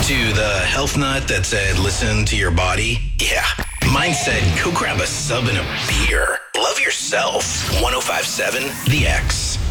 to the health nut that said, listen to your body? Yeah. Mine said, go grab a sub and a beer. Love yourself. 105.7 The X.